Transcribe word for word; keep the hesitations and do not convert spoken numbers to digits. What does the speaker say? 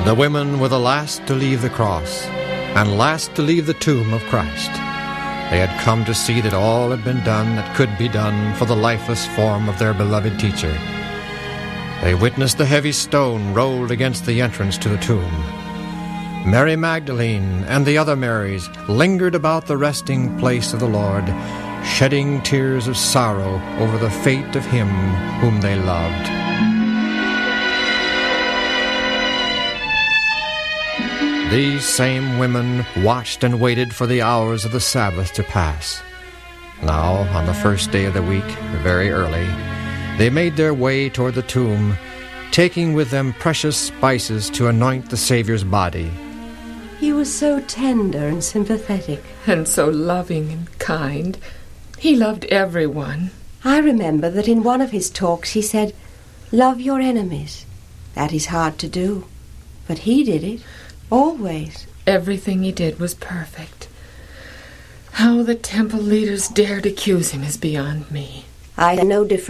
The women were the last to leave the cross, and last to leave the tomb of Christ. They had come to see that all had been done that could be done for the lifeless form of their beloved teacher. They witnessed the heavy stone rolled against the entrance to the tomb. Mary Magdalene and the other Marys lingered about the resting place of the Lord, shedding tears of sorrow over the fate of him whom they loved. These same women watched and waited for the hours of the Sabbath to pass. Now, on the first day of the week, very early, they made their way toward the tomb, taking with them precious spices to anoint the Savior's body. He was so tender and sympathetic. And so loving and kind. He loved everyone. I remember that in one of his talks he said, "Love your enemies." That is hard to do. But he did it. Always. Everything he did was perfect. How the temple leaders dared accuse him is beyond me. I know different